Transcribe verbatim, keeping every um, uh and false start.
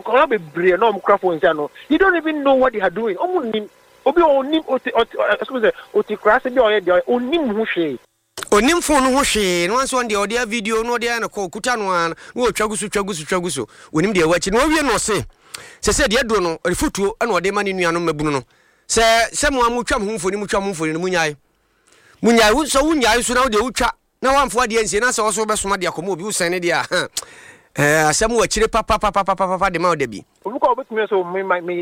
akora be bre no microphone no you don't even know what they are doing omu obi onim oti excuse oti class bi o ye de onim hu hwe onim phone ho hwe no anso on de audio video no de na ko kuta no an wo twagusu twagusu twagusu onim de wachi no wie no se se se de do no refutuo na ode ma ne nua no mabunu no se se mo amutwa mo mfoni mutwa mo mfoni no munyae munyae wo so munyae so na wo de utwa na wamfo de ense na se wo so be soma de akomo obi wo sene de a eh asem wa chire papa papa papa de ma o de bi obi ko obetumi so me